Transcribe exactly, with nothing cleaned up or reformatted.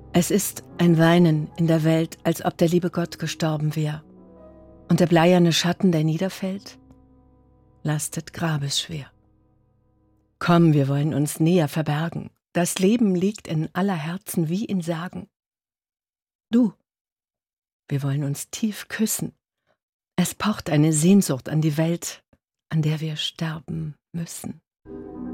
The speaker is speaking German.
Es ist ein Weinen in der Welt, als ob der liebe Gott gestorben wär. Und der bleierne Schatten, der niederfällt, lastet grabesschwer. Komm, wir wollen uns näher verbergen. Das Leben liegt in aller Herzen wie in Särgen. Du, wir wollen uns tief küssen. Es pocht eine Sehnsucht an die Welt, an der wir sterben müssen.